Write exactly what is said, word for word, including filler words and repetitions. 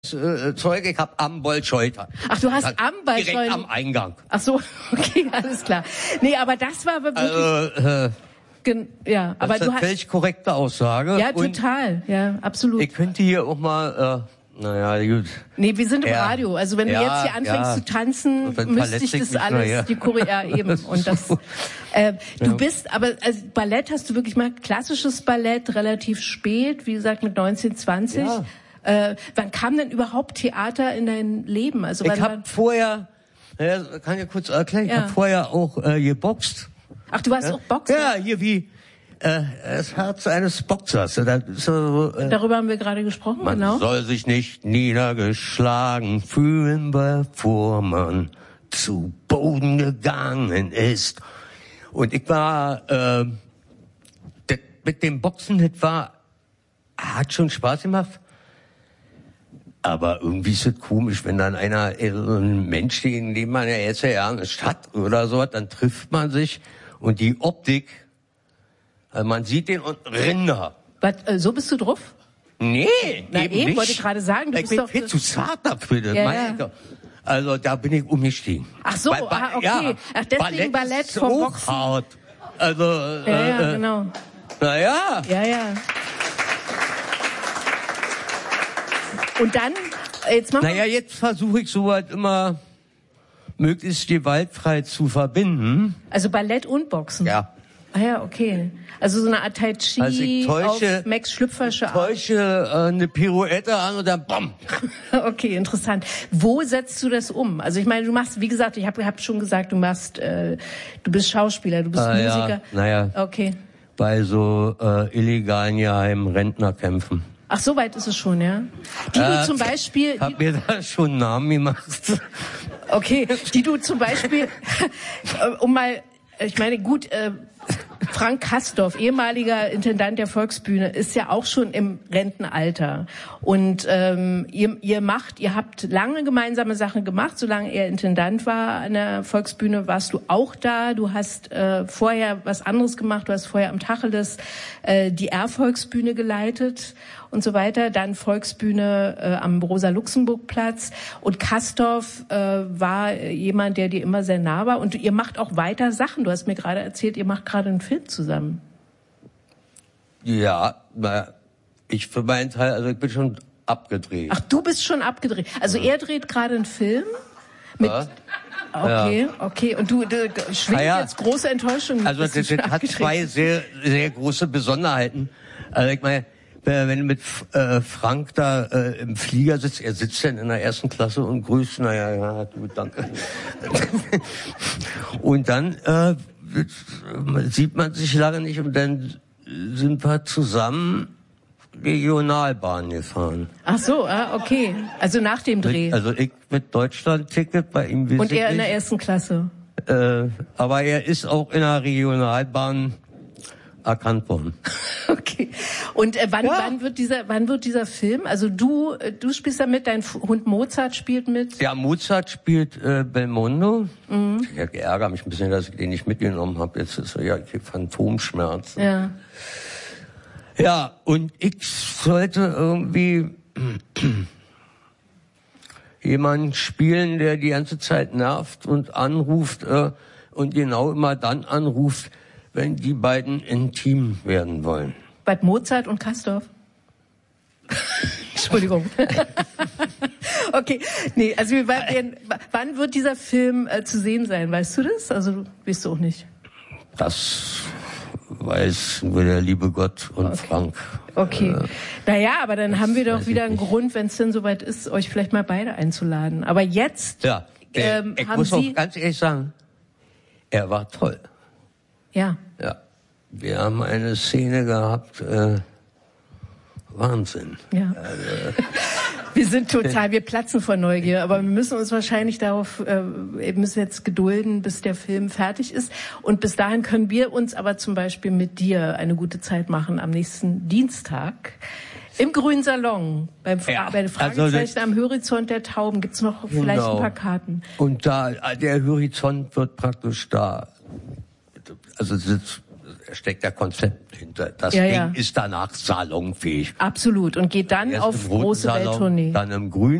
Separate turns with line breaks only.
Äh, Zeug, ich hab am Bolscheuter.
Ach, du hast am Bolscheuter?
Direkt am Eingang.
Ach so, okay, alles klar. Nee, aber das war wirklich...
Also, äh,
gen, ja, aber
das ist
du
eine
hast...
völlig korrekte Aussage.
Ja,
Und
total, ja, absolut.
ich könnte hier auch mal, äh, naja, gut.
Nee, wir sind im
ja.
Radio. Also wenn
ja,
du jetzt hier anfängst
ja.
zu tanzen, müsste ich das
ich
alles,
ja.
die Choreo, ja, eben. Und das, äh, du ja. bist, aber also Ballett hast du wirklich mal, klassisches Ballett, relativ spät, wie gesagt mit neunzehn, zwanzig. Ja. Äh, wann kam denn überhaupt Theater in dein Leben? Also wann,
ich habe vorher, ja, kann ich kurz erklären,
ja.
ich habe vorher auch äh, geboxt.
Ach, du warst
ja?
auch Boxer?
Ja, hier wie äh, das Herz eines Boxers. Das ist so, äh,
Darüber haben wir gerade gesprochen,
man
genau.
Man soll sich nicht niedergeschlagen fühlen, bevor man zu Boden gegangen ist. Und ich war äh, das, mit dem Boxen, das war, hat schon Spaß gemacht. Aber irgendwie ist es komisch, wenn dann einer, ein Mensch, den man ja jetzt ja nicht hat oder so, dann trifft man sich und die Optik, also man sieht den und Rinder.
Was, äh, so bist du drauf?
Nee,
Na,
eben,
eben
nicht.
wollte ich gerade sagen, du
ich
bist
bin
doch
viel zu zart dafür. Das
ja,
meine
ja.
ich. Also da bin ich umgestiegen.
Ach so,
Weil,
ah, okay.
Ja,
Ach, deswegen Ballett, Ballett
ist
vom
so
Boxen.
Hart. Also,
ja,
äh,
ja, genau.
Naja.
Ja, ja. Und dann, jetzt machen
Naja, jetzt versuche ich so halt immer möglichst gewaltfrei zu verbinden.
Also Ballett und Boxen?
Ja.
Ah ja, okay. Also so eine Art Tai Chi
also ich täusche,
auf Max Schlüpfersche Art.
täusche äh, eine Pirouette an und dann BOM!
Okay, interessant. Wo setzt du das um? Also ich meine, du machst, wie gesagt, ich habe hab schon gesagt, du machst, äh, du bist Schauspieler, du bist
ah,
Musiker.
Ja, naja.
Okay.
Bei so äh, illegalen geheimen Rentnerkämpfen.
Ach, so weit ist es schon, ja? Die
äh,
du zum Beispiel...
Ich hab mir da schon einen Namen gemacht.
Okay, die du zum Beispiel, um mal, ich meine, gut, äh, Frank Kastorf, ehemaliger Intendant der Volksbühne, ist ja auch schon im Rentenalter. Und ähm, ihr, ihr macht, ihr habt lange gemeinsame Sachen gemacht. Solange er Intendant war an der Volksbühne, warst du auch da. Du hast äh, vorher was anderes gemacht. Du hast vorher am Tacheles äh, die R-Volksbühne geleitet und so weiter. Dann Volksbühne äh, am Rosa-Luxemburg-Platz. Und Kastorf äh, war jemand, der dir immer sehr nah war. Und ihr macht auch weiter Sachen. Du hast mir gerade erzählt, ihr macht gerade einen Film zusammen.
Ja, na, ich für meinen Teil, also ich bin schon abgedreht.
Ach, du bist schon abgedreht. Also ja. Er dreht gerade einen Film mit...
Ja.
Okay,
ja.
okay. Und du, du schwingt
ah, ja.
jetzt große Enttäuschung.
Also das, das hat zwei sehr, sehr große Besonderheiten. Also ich meine, wenn du mit äh, Frank da äh, im Flieger sitzt, er sitzt dann in der ersten Klasse und grüßt, naja, ja, gut, danke. Und dann äh, sieht man sich lange nicht und dann sind wir zusammen Regionalbahn gefahren.
Ach so, ah, okay. Also nach dem Dreh.
Also ich mit Deutschland-Ticket, bei ihm
und er in der ersten Klasse.
Äh, aber er ist auch in der Regionalbahn erkannt worden.
Okay. Und äh, wann,
ja.
wann wird dieser, wann wird dieser Film? Also du, äh, du spielst da mit, dein Hund Mozart spielt mit.
Ja, Mozart spielt äh, Belmondo.
Mhm.
Ich ärgere mich ein bisschen, dass ich den nicht mitgenommen habe. Jetzt ist er ja ich krieg Phantomschmerzen.
Ja.
Ja, und ich sollte irgendwie jemanden spielen, der die ganze Zeit nervt und anruft äh, und genau immer dann anruft, wenn die beiden intim werden wollen.
Bei Mozart und Kastorf? Entschuldigung. Okay, nee, also wir werden, wann wird dieser Film äh, zu sehen sein? Weißt du das? Also weißt du auch nicht.
Das weiß nur der liebe Gott und
okay.
Frank.
Okay. Äh, naja, aber dann haben wir doch wieder einen
nicht.
Grund, wenn es denn soweit ist, euch vielleicht mal beide einzuladen. Aber jetzt
ja, der,
ähm,
ich
haben
muss
Sie...
auch ganz ehrlich sagen, er war toll.
Ja.
Ja. Wir haben eine Szene gehabt, äh, Wahnsinn.
Ja. Also, wir sind total, wir platzen vor Neugier, aber wir müssen uns wahrscheinlich darauf, äh, wir müssen jetzt gedulden, bis der Film fertig ist. Und bis dahin können wir uns aber zum Beispiel mit dir eine gute Zeit machen am nächsten Dienstag. Im Grünen Salon, beim Fra-
ja,
bei den Fragezeichen
also
am Horizont der Tauben, gibt's noch
genau.
vielleicht ein paar Karten.
Und da, der Horizont wird praktisch da, also Da steckt der Konzept hinter. Das
ja,
Ding
ja.
ist danach salonfähig.
Absolut. Und geht dann
Erst
auf
im roten
große
Salon,
Welttournee.
Dann im grünen